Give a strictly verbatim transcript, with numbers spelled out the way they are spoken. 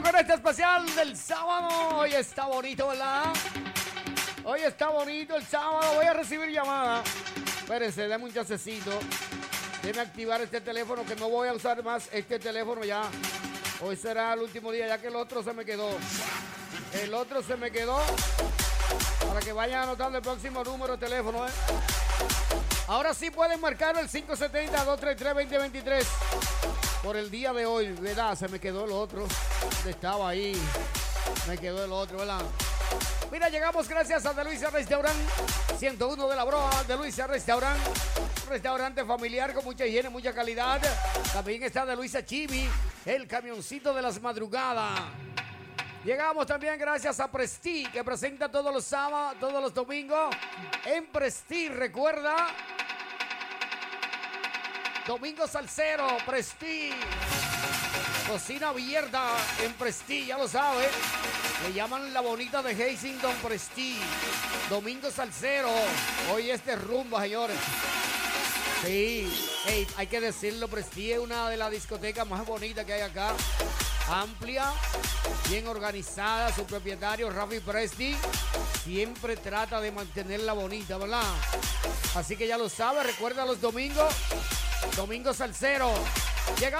Vamos con este especial del sábado. Hoy está bonito, ¿verdad? Hoy está bonito el sábado. Voy a recibir llamada. Espérense, dame un chancecito. Déjame activar este teléfono, que no voy a usar más este teléfono ya. Hoy será el último día, ya que el otro se me quedó. El otro se me quedó. Para que vayan anotando el próximo número de teléfono, ¿eh? Ahora sí pueden marcar el cinco siete cero, dos tres tres, dos cero dos tres. Por el día de hoy, ¿verdad? Se me quedó el otro. Estaba ahí. Me quedó el otro, ¿verdad? Mira, llegamos gracias a De Luisa Restaurant. ciento uno de la Broa, De Luisa Restaurant. Un restaurante familiar con mucha higiene, mucha calidad. También está De Luisa Chibi, el camioncito de las madrugadas. Llegamos también gracias a Presti, que presenta todos los sábados, todos los domingos. En Presti, recuerda. Domingo Salsero, Presti. Cocina abierta en Presti, ya lo sabe. Le llaman la bonita de Hastings Presti. Domingo Salsero. Hoy es de rumba, señores. Sí, hey, hay que decirlo, Presti es una de las discotecas más bonitas que hay acá. Amplia, bien organizada. Su propietario, Rafi Presti, siempre trata de mantenerla bonita, ¿verdad? Así que ya lo sabe, recuerda los domingos. Domingo Salsero. Llega